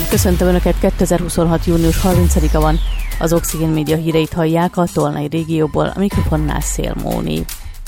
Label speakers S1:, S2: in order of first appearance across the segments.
S1: Köszöntöm Önöket, 2026. június 30-a van, az Oxigén Média híreit hallják a Tolnai régióból, a mikrofonnál Szél Móni.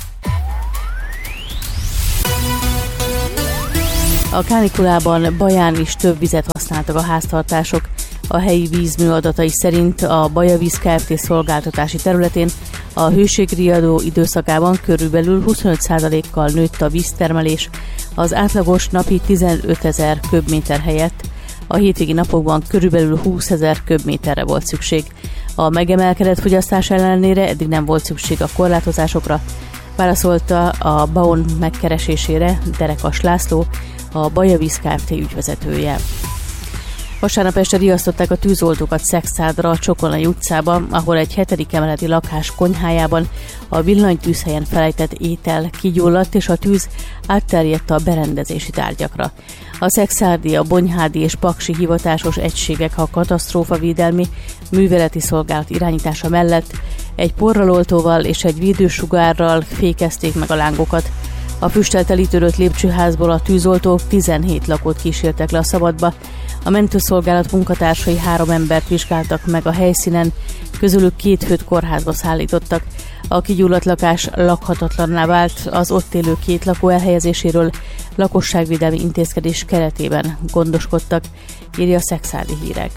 S1: A kánikulában Baján is több vizet használtak a háztartások. A helyi vízmű adatai szerint a Bajavíz Kft. Szolgáltatási területén a hőségriadó időszakában körülbelül 25%-kal nőtt a víztermelés, az átlagos napi 15 000 köbméter helyett a hétvégi napokban körülbelül 20 000 köbméterre volt szükség. A megemelkedett fogyasztás ellenére eddig nem volt szükség a korlátozásokra, válaszolta a BAON megkeresésére Derekas László, a Bajavíz Kft. Ügyvezetője. Vasárnap este riasztották a tűzoltókat Szekszádra, a Csokonai utcába, ahol egy 7. emeleti lakás konyhájában a villanytűzhelyen felejtett étel kigyulladt, és a tűz átterjedt a berendezési tárgyakra. A szekszárdi, a bonyhádi és paksi hivatásos egységek a katasztrófavédelmi műveleti szolgálat irányítása mellett egy porraloltóval és egy védősugárral fékezték meg a lángokat. A füsttel telítődött lépcsőházból a tűzoltók 17 lakót kísértek le a szabadba. A mentőszolgálat munkatársai 3 embert vizsgáltak meg a helyszínen, közülük 2 főt kórházba szállítottak. A kigyulladt lakás lakhatatlanná vált, az ott élő 2 lakó elhelyezéséről lakosságvédelmi intézkedés keretében gondoskodtak, írja a Szekszárdi Hírek.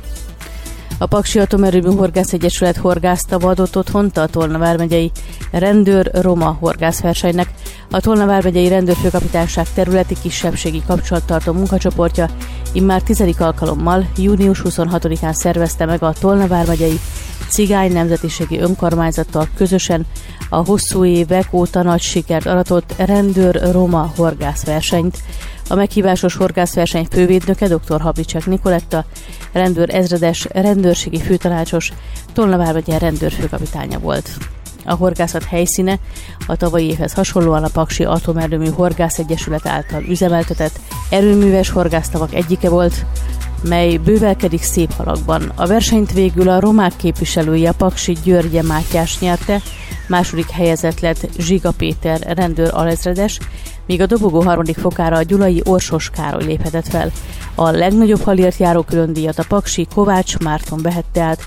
S1: A Paksi Atomerőmű Horgászegyesület horgásztava adott otthont a Tolna vármegyei rendőr-roma horgászversenynek. A Tolna vármegyei rendőrfőkapitányság területi kisebbségi kapcsolattartó munkacsoportja immár 10. alkalommal június 26-án szervezte meg a Tolna vármegyei cigány nemzetiségi önkormányzattal közösen a hosszú évek óta nagy sikert aratott rendőr-roma horgászversenyt. A meghívásos horgászverseny fővédnöke dr. Havlicek Nikoletta, rendőr ezredes, rendőrségi főtanácsos, Tolna vármegye rendőrfőkapitánya volt. A horgászat helyszíne a tavalyi évhez hasonlóan a Paksi Atomerőmű Horgászegyesület által üzemeltetett erőműves horgásztavak egyike volt, mely bővelkedik szép halakban. A versenyt végül a romák képviselője, a Paksi Györgye Mátyás nyerte, második helyezett lett Zsiga Péter rendőr alezredes, míg a dobogó 3. fokára a gyulai Orsos Károly léphetett fel. A legnagyobb halért járó különdíjat a paksi Kovács Márton vehette át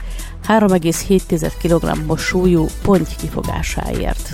S1: 3,7 kg-os súlyú ponty kifogásáért.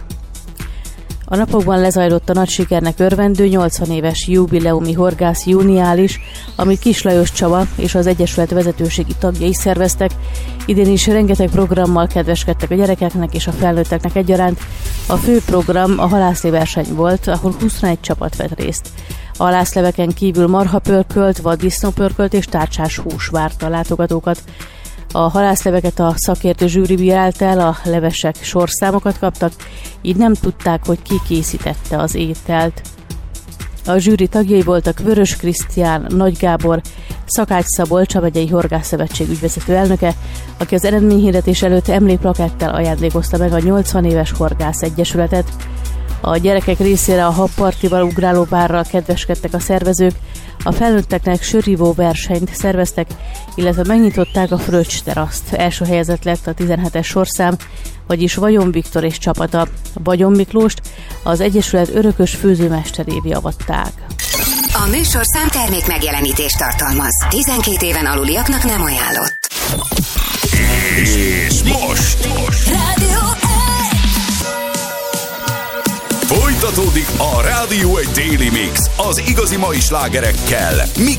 S1: A napokban lezajlott a nagy sikernek örvendő 80 éves jubileumi horgász júniális, amit Kis Lajos Csaba és az Egyesület vezetőségi tagjai szerveztek. Idén is rengeteg programmal kedveskedtek a gyerekeknek és a felnőtteknek egyaránt. A fő program a halászléverseny volt, ahol 21 csapat vett részt. A halászleveken kívül marhapörkölt, vaddisznópörkölt és tárcsás hús várta a látogatókat. A halászleveket a szakértő zsűri bírálta el, a levesek sorszámokat kaptak, így nem tudták, hogy ki készítette az ételt. A zsűri tagjai voltak Vörös Krisztián, Nagy Gábor, Szakács Szabolcs, a megyei horgászszövetség ügyvezető elnöke, aki az eredményhirdetés előtt emlékplakettel ajándékozta meg a 80 éves horgászegyesületet. A gyerekek részére a habpartival ugráló bárral kedveskedtek a szervezők, a felnőtteknek sörívó versenyt szerveztek, illetve megnyitották a fröccsteraszt. Első helyezett lett a 17-es sorszám, vagyis Vagyon Viktor és csapata. Vagyon Miklóst az Egyesület örökös főzőmesterévé avatták.
S2: A műsorszám termék megjelenítést tartalmaz. 12 éven aluliaknak nem ajánlott.
S3: És most!
S2: Rádió
S3: Folytatódik a Rádió 1 Daily Mix az igazi mai slágerekkel.